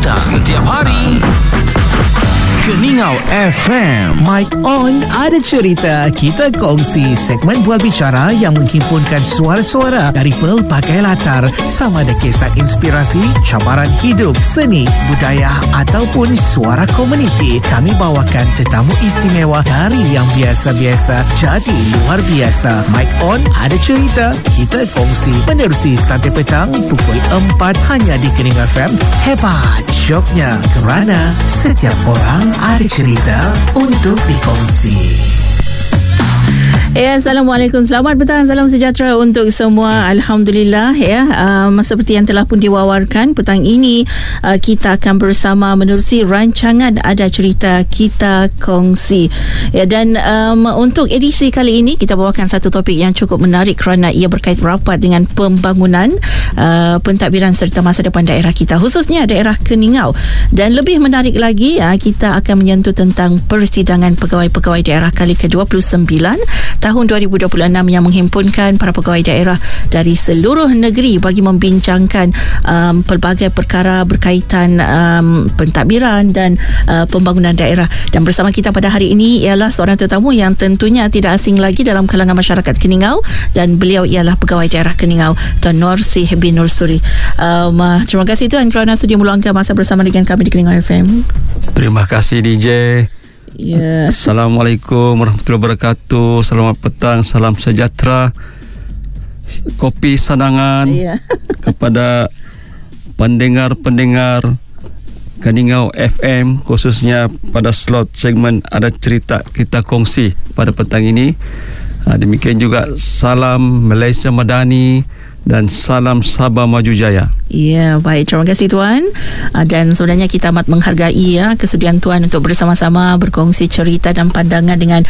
cerita setiap hari. Keningau FM. Mic on, ada cerita. Kita kongsi segmen bual bicara yang menghimpunkan suara-suara dari pelbagai latar, sama ada kisah inspirasi, cabaran hidup, seni, budaya ataupun suara komuniti. Kami bawakan tetamu istimewa dari yang biasa-biasa jadi luar biasa. Mic on, ada cerita. Kita kongsi menerusi sampai petang pukul 4 hanya di Keningau FM. Hebat jobnya kerana setiap orang ada cerita untuk dikongsi. Assalamualaikum, selamat petang, salam sejahtera untuk semua. Alhamdulillah seperti yang telah pun diwawarkan, petang ini kita akan bersama menerusi rancangan Ada Cerita Kita Kongsi. Dan untuk edisi kali ini kita bawakan satu topik yang cukup menarik kerana ia berkait rapat dengan pembangunan, pentadbiran serta masa depan daerah kita, khususnya daerah Keningau. Dan lebih menarik lagi, kita akan menyentuh tentang persidangan pegawai-pegawai daerah kali ke-29 tahun 2026 yang menghimpunkan para pegawai daerah dari seluruh negeri bagi membincangkan pelbagai perkara berkaitan pentadbiran dan pembangunan daerah. Dan bersama kita pada hari ini ialah seorang tetamu yang tentunya tidak asing lagi dalam kalangan masyarakat Keningau, dan beliau ialah pegawai daerah Keningau, Tuan Norsih bin Nursuri. Terima kasih Tuan kerana sudi meluangkan masa bersama dengan kami di Keningau FM. Terima kasih DJ. Assalamualaikum warahmatullahi wabarakatuh. Selamat petang, salam sejahtera, kopi sanangan kepada pendengar-pendengar Keningau FM, khususnya pada slot segmen Ada Cerita Kita Kongsi pada petang ini. Demikian juga salam Malaysia Madani dan salam Sabah Maju Jaya. Ya, baik. Terima kasih Tuan. Dan sebenarnya kita amat menghargai kesudian Tuan untuk bersama-sama berkongsi cerita dan pandangan dengan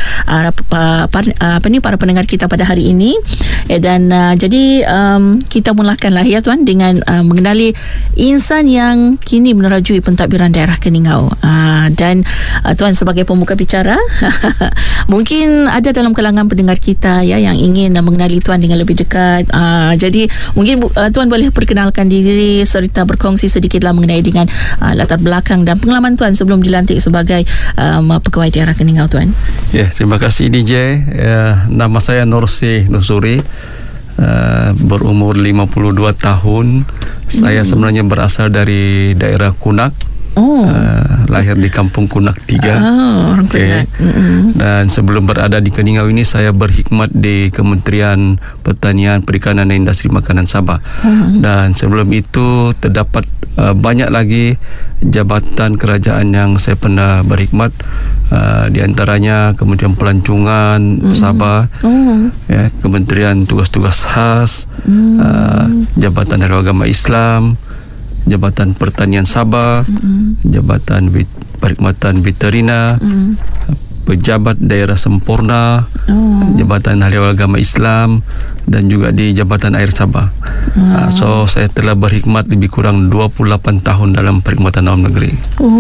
para pendengar kita pada hari ini. Dan jadi kita mulakanlah ya Tuan dengan mengenali insan yang kini menerajui pentadbiran daerah Keningau. Dan Tuan sebagai pembuka bicara mungkin ada dalam kalangan pendengar kita ya yang ingin mengenali Tuan dengan lebih dekat. Jadi mungkin Tuan boleh perkenalkan diri serta berkongsi sedikitlah mengenai dengan latar belakang dan pengalaman Tuan sebelum dilantik sebagai pegawai daerah Keningau Tuan. Ya, terima kasih DJ. Nama saya Norsih Nursuri, berumur 52 tahun. Saya sebenarnya berasal dari daerah Kunak. Lahir di Kampung Kunak 3. Dan sebelum berada di Keningau ini, saya berkhidmat di Kementerian Pertanian, Perikanan dan Industri Makanan Sabah. Dan sebelum itu terdapat banyak lagi jabatan kerajaan yang saya pernah berkhidmat, di antaranya Kementerian Pelancongan Sabah, Kementerian Tugas-Tugas Khas, Jabatan Hari Agama Islam, Jabatan Pertanian Sabah, Jabatan Perkhidmatan Veterina, Pejabat Daerah Sempurna, Jabatan Ahli Agama Islam, dan juga di Jabatan Air Sabah. So saya telah berkhidmat lebih kurang 28 tahun dalam perkhidmatan awam negeri.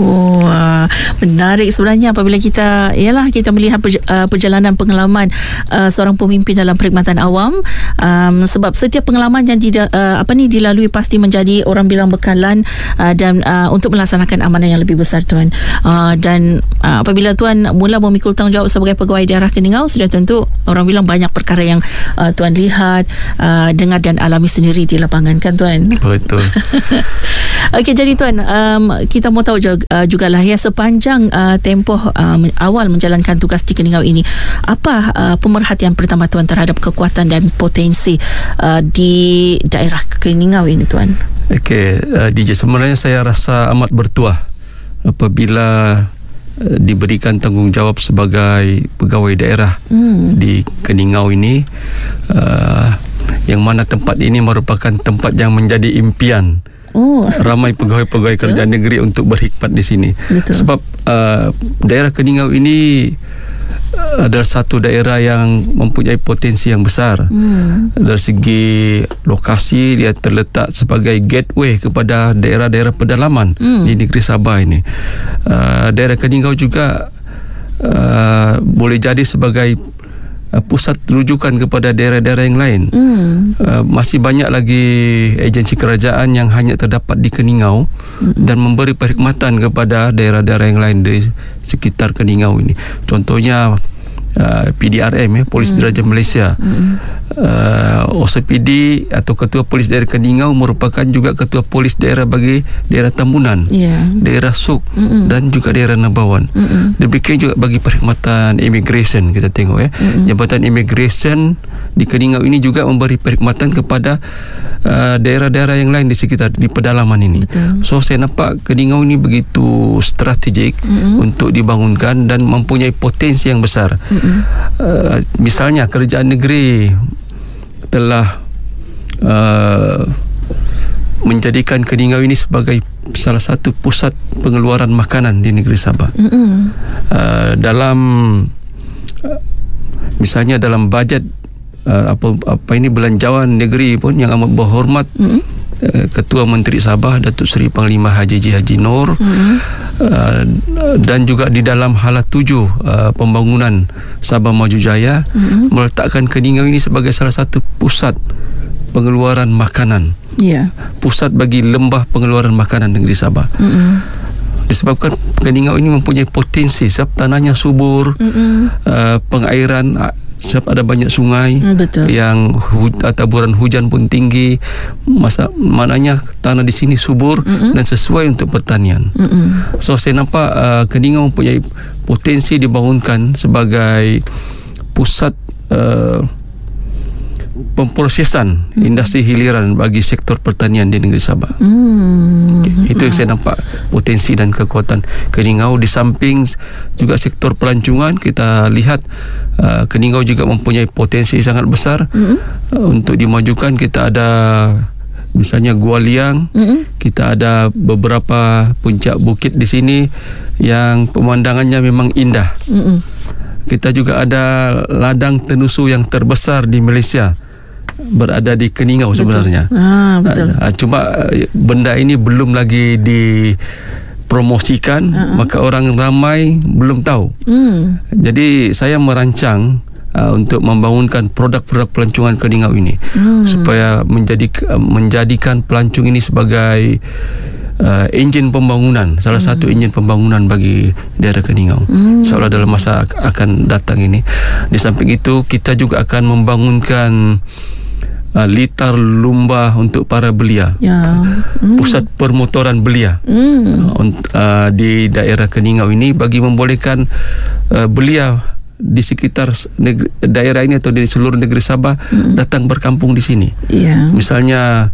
Menarik sebenarnya apabila kita melihat perjalanan pengalaman seorang pemimpin dalam perkhidmatan awam, sebab setiap pengalaman yang dilalui pasti menjadi orang bilang bekalan dan untuk melaksanakan amanah yang lebih besar Tuan. Dan apabila Tuan mula memikul tanggungjawab sebagai pegawai daerah Keningau, sudah tentu orang bilang banyak perkara yang Tuan lihat, dengar dan alami sendiri di lapangan kan Tuan. Betul. Okey, jadi Tuan, kita mau tahu jugalah ya, sepanjang tempoh awal menjalankan tugas di Keningau ini, apa pemerhatian pertama Tuan terhadap kekuatan dan potensi di daerah Keningau ini Tuan? Okey, DJ, sebenarnya saya rasa amat bertuah apabila diberikan tanggungjawab sebagai pegawai daerah di Keningau ini, yang mana tempat ini merupakan tempat yang menjadi impian ramai pegawai-pegawai kerajaan negeri untuk berkhidmat di sini. Betul. Sebab daerah Keningau ini adalah satu daerah yang mempunyai potensi yang besar. Dari segi lokasi, dia terletak sebagai gateway kepada daerah-daerah pedalaman di negeri Sabah ini. Daerah Keningau juga boleh jadi sebagai pusat rujukan kepada daerah-daerah yang lain. Masih banyak lagi agensi kerajaan yang hanya terdapat di Keningau dan memberi perkhidmatan kepada daerah-daerah yang lain di sekitar Keningau ini. Contohnya PDRM, Polis Diraja Malaysia. OCPD atau Ketua Polis Daerah Keningau merupakan juga Ketua Polis Daerah bagi daerah Tambunan, daerah Suk dan juga daerah Nabawan. Demikian juga bagi perkhidmatan immigration, kita tengok Jabatan Immigration di Keningau ini juga memberi perkhidmatan kepada daerah-daerah yang lain di sekitar, di pedalaman ini. Betul. So saya nampak Keningau ini begitu strategik untuk dibangunkan dan mempunyai potensi yang besar. Misalnya kerajaan negeri telah menjadikan Keningau ini sebagai salah satu pusat pengeluaran makanan di negeri Sabah. Dalam misalnya dalam bajet apa ini belanjawan negeri pun yang amat berhormat, Ketua Menteri Sabah Datuk Seri Panglima Haji Haji Noor, dan juga di dalam hala 7 pembangunan Sabah Maju Jaya meletakkan Keningau ini sebagai salah satu pusat pengeluaran makanan, pusat bagi lembah pengeluaran makanan negeri Sabah. Disebabkan Keningau ini mempunyai potensi, sebab tanahnya subur, pengairan, sebab ada banyak sungai, yang taburan hujan pun tinggi, maknanya tanah di sini subur dan sesuai untuk pertanian. So saya nampak Keningau mempunyai potensi dibangunkan sebagai pusat pemprosesan industri hiliran bagi sektor pertanian di negeri Sabah. Itu yang saya nampak potensi dan kekuatan Keningau. Di samping juga sektor pelancongan, kita lihat Keningau juga mempunyai potensi sangat besar untuk dimajukan. Kita ada misalnya Gua Liang, kita ada beberapa puncak bukit di sini yang pemandangannya memang indah. Kita juga ada ladang tenusu yang terbesar di Malaysia, berada di Keningau sebenarnya. Betul. Cuma benda ini belum lagi dipromosikan, maka orang ramai belum tahu. Jadi saya merancang untuk membangunkan produk-produk pelancongan Keningau ini, supaya menjadikan pelancong ini sebagai enjin pembangunan, salah satu enjin pembangunan bagi daerah Keningau seolah dalam masa akan datang ini. Di samping itu, kita juga akan membangunkan litar lumba untuk para belia, pusat permotoran belia di daerah Keningau ini, bagi membolehkan belia di sekitar daerah ini atau di seluruh negeri Sabah datang berkampung di sini. Misalnya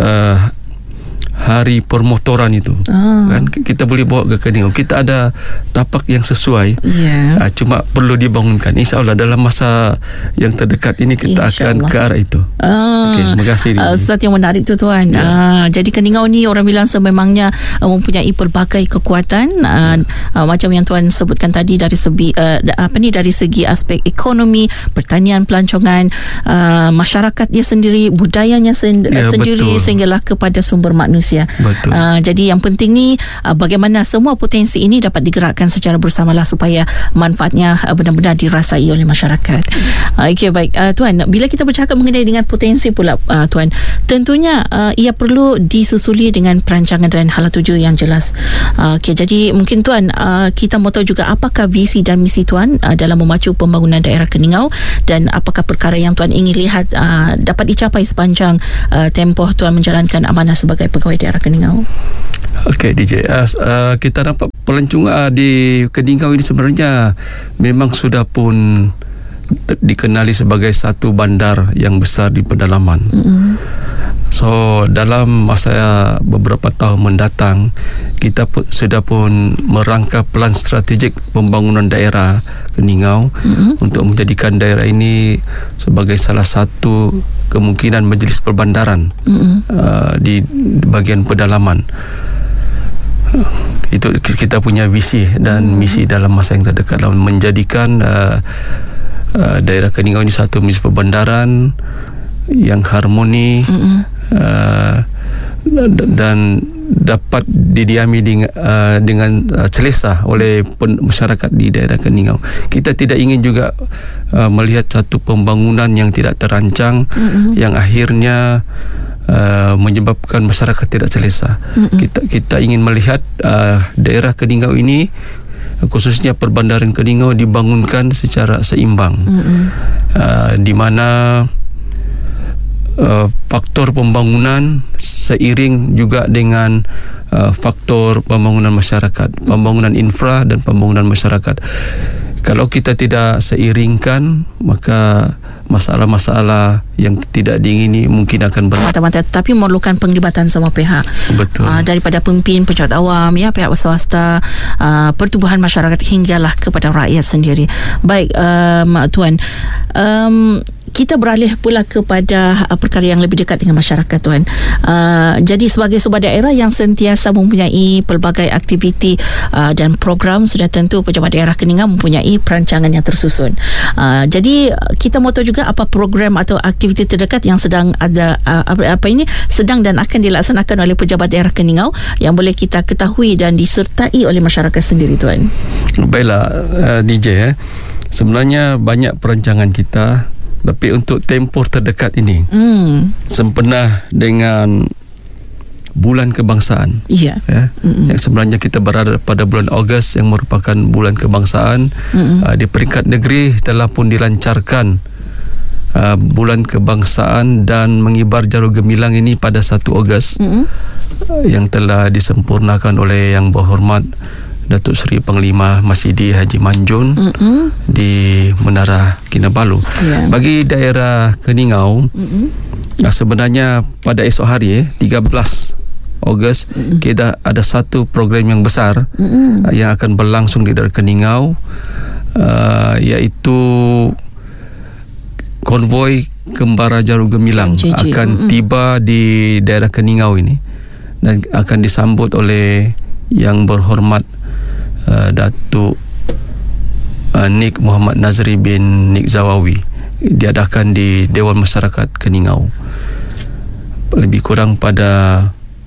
hari permotoran itu, kan kita boleh bawa ke Keningau. Kita ada tapak yang sesuai, cuma perlu dibangunkan. InsyaAllah dalam masa yang terdekat ini kita akan ke arah itu. Terima kasih. Sesuatu yang menarik tu Tuan. Jadi Keningau ni orang bilang sememangnya mempunyai pelbagai kekuatan, macam yang Tuan sebutkan tadi, dari segi dari segi aspek ekonomi, pertanian, pelancongan, masyarakatnya sendiri, budayanya sendiri, sehinggalah kepada sumber manusia. Jadi yang penting ni bagaimana semua potensi ini dapat digerakkan secara bersamalah supaya manfaatnya benar-benar dirasai oleh masyarakat. Okey, baik Tuan, bila kita bercakap mengenai dengan potensi pula Tuan, tentunya ia perlu disusuli dengan perancangan dan hala tuju yang jelas. Okey, jadi mungkin Tuan, kita mahu tahu juga apakah visi dan misi Tuan dalam memacu pembangunan daerah Keningau, dan apakah perkara yang Tuan ingin lihat dapat dicapai sepanjang tempoh Tuan menjalankan amanah sebagai pegawai daerah Keningau. Okey DJ, kita nampak pelancongan di Keningau ini sebenarnya memang sudah pun dikenali sebagai satu bandar yang besar di pedalaman. So dalam masa beberapa tahun mendatang, kita sudah pun merangka plan strategik pembangunan daerah Keningau untuk menjadikan daerah ini sebagai salah satu kemungkinan majlis perbandaran di bahagian pedalaman. Itu kita punya visi dan misi dalam masa yang terdekat, dalam menjadikan daerah Keningau ini satu majlis perbandaran yang harmoni, dan dapat didiami dengan selesa oleh masyarakat di daerah Keningau. Kita tidak ingin juga melihat satu pembangunan yang tidak terancang, yang akhirnya menyebabkan masyarakat tidak selesa. Kita ingin melihat daerah Keningau ini, khususnya Perbandaran Keningau, dibangunkan secara seimbang, di mana faktor pembangunan seiring juga dengan faktor pembangunan masyarakat, pembangunan infra dan pembangunan masyarakat. Kalau kita tidak seiringkan, maka masalah-masalah yang tidak diingini mungkin akan mata-mata, tapi memerlukan penglibatan semua pihak. Betul. Daripada pemimpin, pejabat awam, pihak swasta, pertubuhan masyarakat hinggalah kepada rakyat sendiri. Baik, Tuan, kita beralih pula kepada perkara yang lebih dekat dengan masyarakat, Tuan. Jadi sebagai sebuah daerah yang sentiasa mempunyai pelbagai aktiviti dan program, sudah tentu pejabat daerah Keningau mempunyai perancangan yang tersusun. Jadi kita mahu tahu juga apa program atau aktiviti terdekat yang sedang ada, sedang dan akan dilaksanakan oleh pejabat daerah Keningau yang boleh kita ketahui dan disertai oleh masyarakat sendiri, Tuan. Baiklah, DJ, sebenarnya banyak perancangan kita. Tapi untuk tempoh terdekat ini, sempena dengan bulan kebangsaan, yang sebenarnya kita berada pada bulan Ogos yang merupakan bulan kebangsaan, di peringkat negeri telah pun dilancarkan bulan kebangsaan dan mengibar jarum gemilang ini pada 1 Ogos, yang telah disempurnakan oleh Yang Berhormat Datuk Seri Panglima Masidi Haji Manjun di Menara Kinabalu. Bagi daerah Keningau, sebenarnya pada esok hari 13 Ogos kita ada satu program yang besar yang akan berlangsung di daerah Keningau, iaitu konvoi Kembara Jarum Gemilang akan tiba di daerah Keningau ini dan akan disambut oleh Yang Berhormat Datuk Nik Muhammad Nazri bin Nik Zawawi, diadakan di Dewan Masyarakat Keningau lebih kurang pada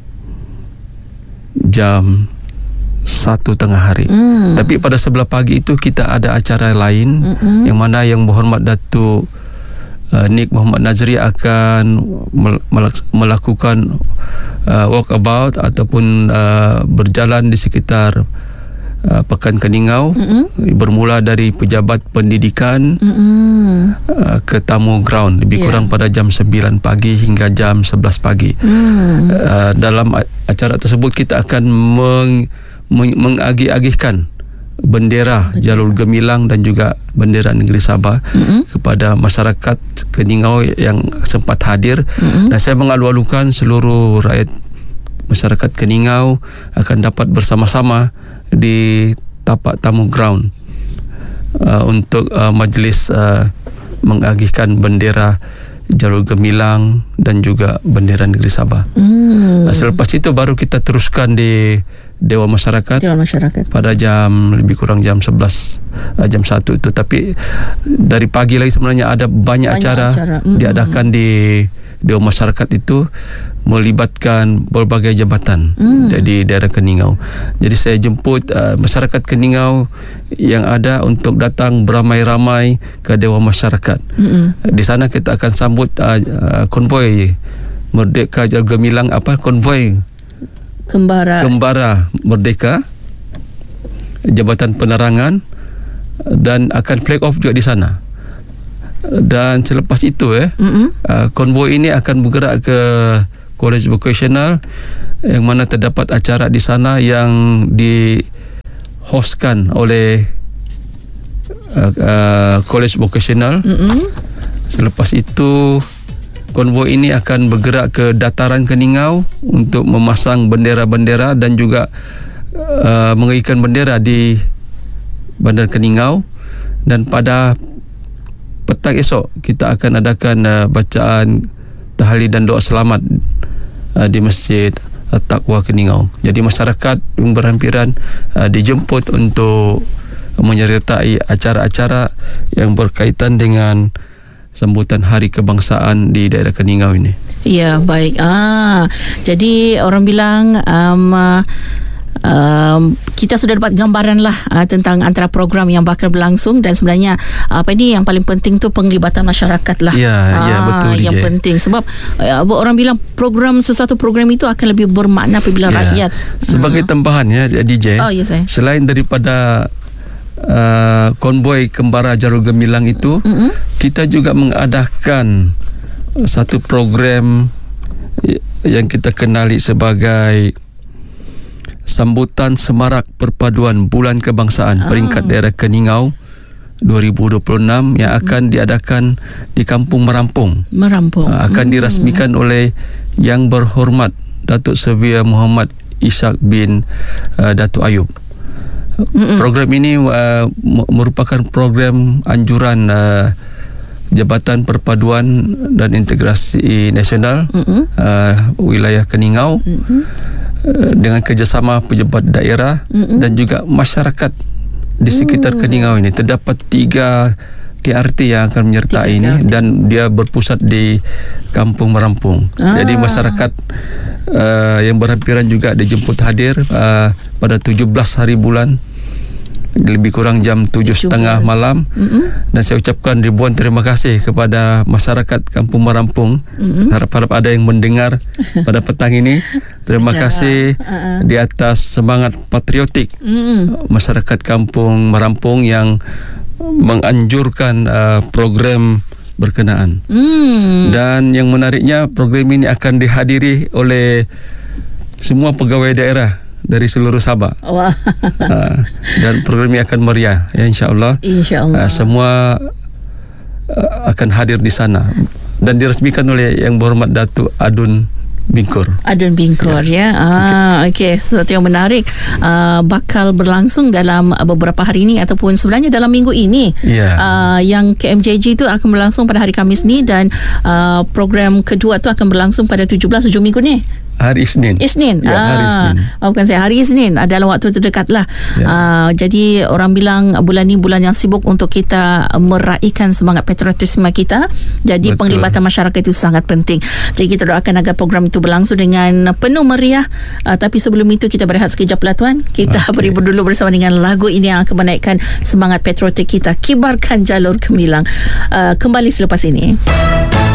jam 1 tengah hari. Tapi pada sebelah pagi itu kita ada acara lain yang mana Yang Berhormat Datuk Nik Muhammad Nazri akan melakukan walkabout ataupun berjalan di sekitar Pekan Keningau, bermula dari pejabat pendidikan ke Tamu Ground lebih kurang pada jam 9 pagi hingga jam 11 pagi. Dalam acara tersebut kita akan mengagih-agihkan bendera Jalur Gemilang dan juga bendera Negeri Sabah kepada masyarakat Keningau yang sempat hadir, dan saya mengalu-alukan seluruh rakyat masyarakat Keningau akan dapat bersama-sama di tapak Tamu Ground untuk majlis mengagihkan bendera Jalur Gemilang dan juga bendera Negeri Sabah. Selepas itu baru kita teruskan di Dewan Masyarakat pada jam lebih kurang jam 11, jam 1 itu. Tapi dari pagi lagi sebenarnya ada banyak acara diadakan di Dewan Masyarakat itu, melibatkan berbagai jabatan di daerah Keningau. Jadi saya jemput masyarakat Keningau yang ada untuk datang beramai-ramai ke Dewan Masyarakat. Di sana kita akan sambut konvoi Merdeka Jalur Gemilang, konvoi Kembara Merdeka, Jabatan Penerangan, dan akan flag off juga di sana. Dan selepas itu konvoi ini akan bergerak ke College Vocational, yang mana terdapat acara di sana yang dihostkan oleh College Vocational. Selepas itu konvoi ini akan bergerak ke dataran Keningau untuk memasang bendera-bendera dan juga mengerikan bendera di Bandar Keningau. Dan pada petang esok kita akan adakan bacaan tahlil dan doa selamat di Masjid Taqwa Keningau. Jadi masyarakat yang berhampiran dijemput untuk menyertai acara-acara yang berkaitan dengan sambutan Hari Kebangsaan di daerah Keningau ini. Ya, baik. Jadi orang bilang kita sudah dapat gambaran lah tentang antara program yang bakal berlangsung, dan sebenarnya yang paling penting tu penglibatan masyarakat lah. Ya, betul DJ. Yang penting sebab orang bilang sesuatu program itu akan lebih bermakna apabila rakyat. Sebagai tambahan DJ. Selain daripada konvoi Kembara Jarul Gemilang itu, kita juga mengadakan satu program yang kita kenali sebagai sambutan semarak perpaduan Bulan Kebangsaan peringkat daerah Keningau 2026 yang akan diadakan di Kampung Merampung. Akan dirasmikan oleh Yang Berhormat Datuk Sevia Muhammad Ishak bin Datuk Ayub. Program ini merupakan program anjuran Jabatan Perpaduan dan Integrasi Nasional wilayah Keningau dengan kerjasama pejabat daerah dan juga masyarakat di sekitar Keningau ini. Terdapat 3 KRT yang akan menyertai ini, dan dia berpusat di Kampung Merampung. Jadi masyarakat yang berhampiran juga dijemput hadir pada 17 hari bulan, lebih kurang jam 7.30 malam. Dan saya ucapkan ribuan terima kasih kepada masyarakat Kampung Merampung. Harap-harap ada yang mendengar pada petang ini. Terima kasih di atas semangat patriotik masyarakat Kampung Merampung yang menganjurkan program berkenaan. Dan yang menariknya, program ini akan dihadiri oleh semua pegawai daerah dari seluruh Sabah. Dan program ini akan meriah, insya-Allah. Semua akan hadir di sana dan diresmikan oleh Yang Berhormat Datuk Adun Bingkur. Okey, sesuatu yang menarik bakal berlangsung dalam beberapa hari ini, ataupun sebenarnya dalam minggu ini. Yang KMJG itu akan berlangsung pada hari Khamis ni, dan program kedua tu akan berlangsung pada 17 hujung minggu ni. Hari Isnin. Hari Isnin. Bukan saya, hari Isnin dalam waktu terdekat lah. Jadi orang bilang bulan ni bulan yang sibuk untuk kita meraihkan semangat patriotisme kita. Jadi penglibatan masyarakat itu sangat penting. Jadi kita doakan agar program itu berlangsung dengan penuh meriah. Tapi sebelum itu kita berehat sekejap lah tuan. Kita berhibur dulu bersama dengan lagu ini yang akan menaikkan semangat patriotik kita. Kibarkan Jalur Gemilang. Kembali selepas ini.